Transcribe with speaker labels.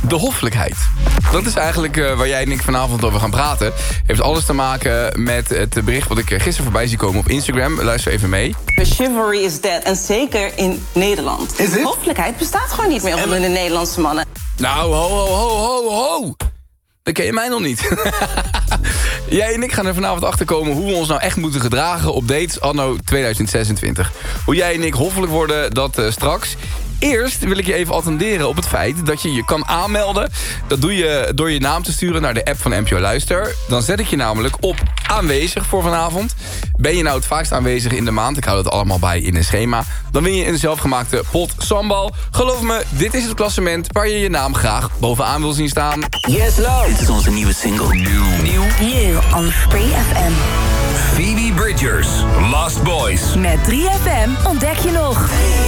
Speaker 1: de hoffelijkheid. Dat is eigenlijk waar jij en ik vanavond over gaan praten. Heeft alles te maken met het bericht wat ik gisteren voorbij zie komen op Instagram. Luister even mee.
Speaker 2: Chivalry is dead. En zeker in Nederland.
Speaker 3: Is het?
Speaker 2: Hoffelijkheid bestaat gewoon niet meer onder de Nederlandse mannen.
Speaker 1: Nou, ho. Dat ken je mij nog niet. Jij en ik gaan er vanavond achter komen hoe we ons nou echt moeten gedragen op dates anno 2026. Hoe jij en ik hoffelijk worden, dat straks. Eerst wil ik je even attenderen op het feit dat je je kan aanmelden. Dat doe je door je naam te sturen naar de app van NPO Luister. Dan zet ik je namelijk op aanwezig voor vanavond. Ben je nou het vaakst aanwezig in de maand? Ik hou dat allemaal bij in een schema. Dan win je een zelfgemaakte pot sambal. Geloof me, dit is het klassement waar je je naam graag bovenaan wil zien staan.
Speaker 4: Yes, love. Dit is onze nieuwe single. Nieuw
Speaker 5: on Free FM.
Speaker 4: Phoebe Bridgers, Lost Boys.
Speaker 5: Met 3FM ontdek je nog.